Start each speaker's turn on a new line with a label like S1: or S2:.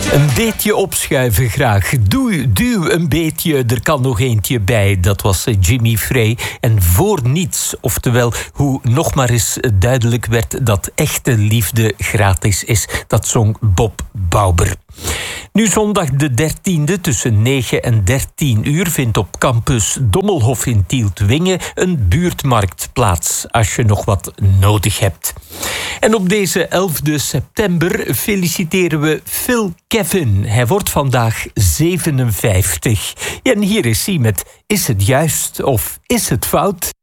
S1: Een beetje opschuiven graag. Duw een beetje, er kan nog eentje bij. Dat was Jimmy Frey. En voor niets, oftewel hoe nog maar eens duidelijk werd dat echte liefde gratis is. Dat zong Bob Bauber. Nu zondag de 13e tussen 9 en 13 uur vindt op campus Dommelhof in Tieltwingen een buurtmarkt plaats, als je nog wat nodig hebt. En op deze 11e september feliciteren we Phil Kevin. Hij wordt vandaag 57. En hier is hij met Is het juist of is het fout?